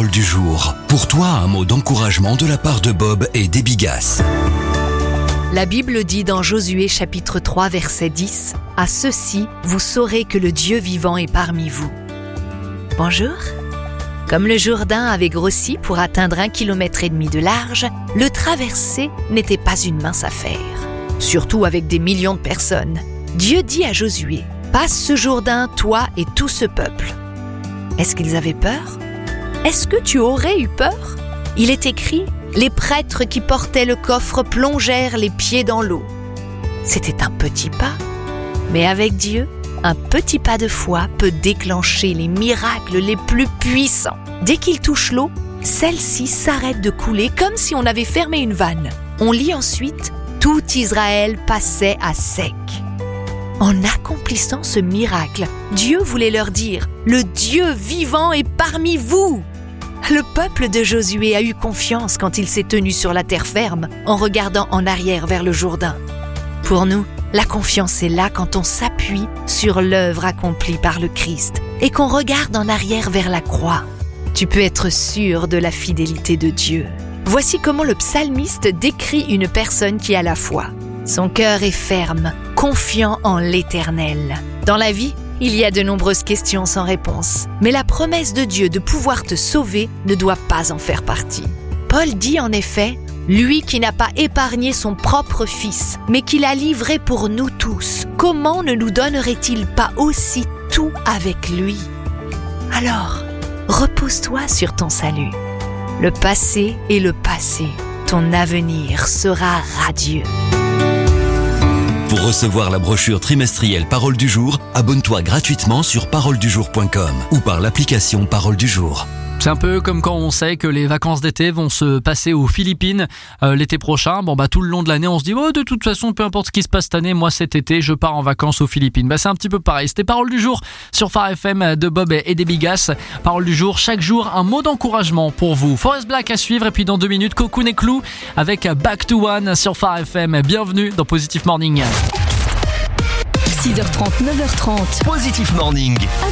parole du jour. Pour toi, un mot d'encouragement de la part de Bob et des Bigas. La Bible dit dans Josué chapitre 3 verset 10 « À ceci, vous saurez que le Dieu vivant est parmi vous. » Bonjour. Comme le Jourdain avait grossi pour atteindre 1,5 km de large, le traverser n'était pas une mince affaire. Surtout avec des millions de personnes. Dieu dit à Josué « Passe ce Jourdain, toi et tout ce peuple. » Est-ce qu'ils avaient peur ? Est-ce que tu aurais eu peur ? Il est écrit « Les prêtres qui portaient le coffre plongèrent les pieds dans l'eau. » C'était un petit pas, mais avec Dieu, un petit pas de foi peut déclencher les miracles les plus puissants. Dès qu'il touche l'eau, celle-ci s'arrête de couler comme si on avait fermé une vanne. On lit ensuite « Tout Israël passait à sec ». En accomplissant ce miracle, Dieu voulait leur dire « Le Dieu vivant est parmi vous !» Le peuple de Josué a eu confiance quand il s'est tenu sur la terre ferme en regardant en arrière vers le Jourdain. Pour nous, la confiance est là quand on s'appuie sur l'œuvre accomplie par le Christ et qu'on regarde en arrière vers la croix. Tu peux être sûr de la fidélité de Dieu. Voici comment le psalmiste décrit une personne qui a la foi. Son cœur est ferme, confiant en l'Éternel. Dans la vie, il y a de nombreuses questions sans réponse, mais la promesse de Dieu de pouvoir te sauver ne doit pas en faire partie. Paul dit en effet « Lui qui n'a pas épargné son propre Fils, mais qui l'a livré pour nous tous, comment ne nous donnerait-il pas aussi tout avec lui ?» Alors, repose-toi sur ton salut. Le passé est le passé. Ton avenir sera radieux. Pour recevoir la brochure trimestrielle Parole du jour, abonne-toi gratuitement sur paroledujour.com ou par l'application Parole du jour. C'est un peu comme quand on sait que les vacances d'été vont se passer aux Philippines l'été prochain. Tout le long de l'année, on se dit de toute façon, peu importe ce qui se passe cette année, moi cet été, je pars en vacances aux Philippines. C'est un petit peu pareil. C'était Parole du jour sur Phare FM de Bob et des Bigas. Parole du jour, chaque jour, un mot d'encouragement pour vous. Forest Black à suivre et puis dans 2 minutes, Cocoon et Clou avec Back to One sur Phare FM. Bienvenue dans Positive Morning. 6h30, 9h30. Positive Morning.